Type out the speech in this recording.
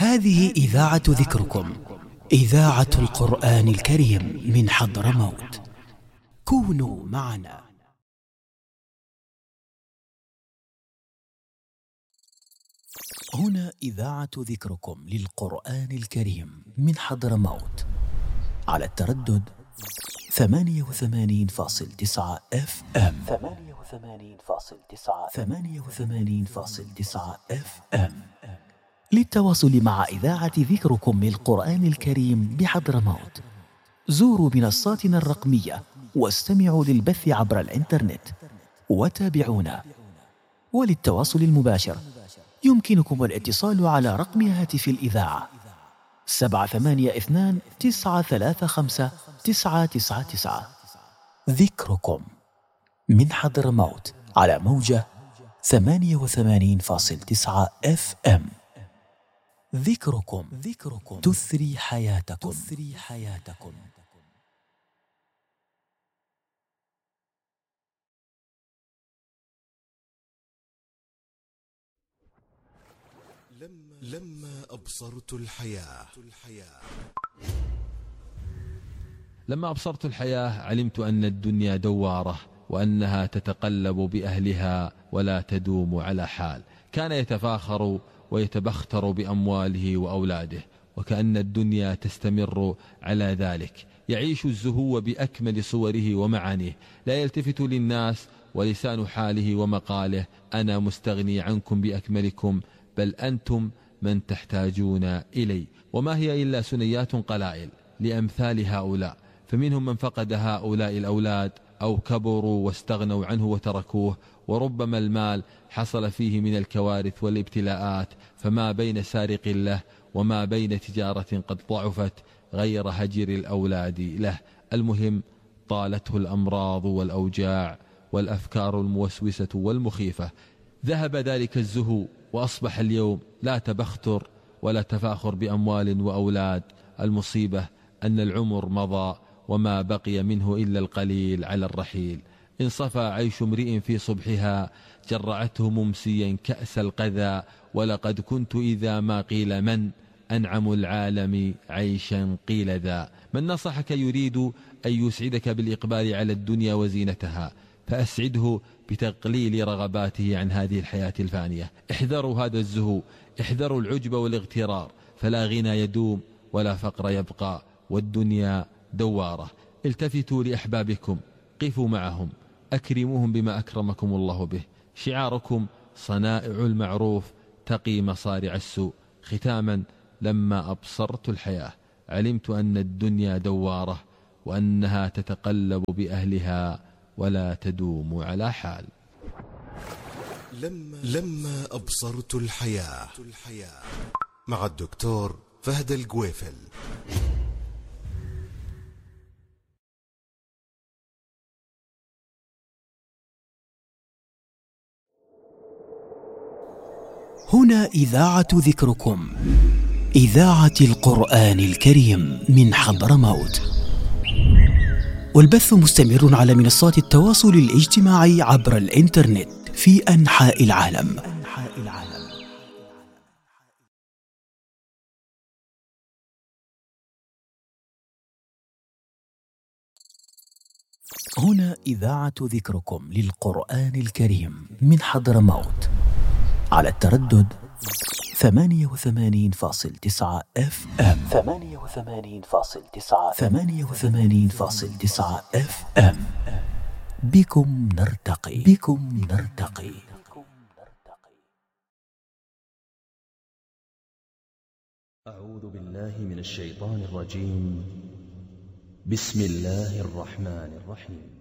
هذه إذاعة ذكركم، إذاعة القرآن الكريم من حضرموت. كونوا معنا. هنا إذاعة ذكركم للقرآن الكريم من حضرموت على التردد 88.9 FM. 88.9 FM. للتواصل مع إذاعة ذكركم للقرآن الكريم بحضرموت زوروا منصاتنا الرقمية واستمعوا للبث عبر الإنترنت وتابعونا. وللتواصل المباشر يمكنكم الاتصال على رقم هاتف الإذاعة 782-935-999. ذكركم من حضرموت على موجة 88.9 FM. ذكركم تثري حياتكم. لما أبصرت الحياة. لما أبصرت الحياة علمت أن الدنيا دوارة، وأنها تتقلب بأهلها ولا تدوم على حال. كان يتفاخر ويتبختر بأمواله وأولاده، وكأن الدنيا تستمر على ذلك. يعيش الزهو بأكمل صوره ومعانيه، لا يلتفت للناس، ولسان حاله ومقاله أنا مستغني عنكم بأكملكم، بل أنتم من تحتاجون إلي. وما هي إلا سنيات قلائل لأمثال هؤلاء، فمنهم من فقد هؤلاء الأولاد أو كبروا واستغنوا عنه وتركوه، وربما المال حصل فيه من الكوارث والابتلاءات، فما بين سارق له وما بين تجارة قد ضعفت غير هجر الأولاد له. المهم طالته الأمراض والأوجاع والأفكار الموسوسة والمخيفة. ذهب ذلك الزهو، وأصبح اليوم لا تبختر ولا تفاخر بأموال وأولاد. المصيبة أن العمر مضى وما بقي منه إلا القليل على الرحيل. انصفى عيش امرئ في صبحها، جرعته ممسيا كأس القذى. ولقد كنت إذا ما قيل من أنعم العالم عيشا قيل ذا. من نصحك يريد أن يسعدك بالإقبال على الدنيا وزينتها، فأسعده بتقليل رغباته عن هذه الحياة الفانية. احذروا هذا الزهو، احذروا العجب والاغترار، فلا غنى يدوم ولا فقر يبقى، والدنيا دوارة. التفتوا لأحبابكم، قفوا معهم، أكرموهم بما أكرمكم الله به. شعاركم صنائع المعروف تقي مصارع السوء. ختاما، لما أبصرت الحياة علمت أن الدنيا دوارة، وأنها تتقلب بأهلها ولا تدوم على حال. لما أبصرت الحياة مع الدكتور فهد الجويفل. هنا إذاعة ذكركم، إذاعة القرآن الكريم من حضرموت، والبث مستمر على منصات التواصل الاجتماعي عبر الإنترنت في أنحاء العالم. هنا إذاعة ذكركم للقرآن الكريم من حضرموت على التردد 88.9 FM. 88.9 FM. بكم نرتقي. أعوذ بالله من الشيطان الرجيم. بسم الله الرحمن الرحيم.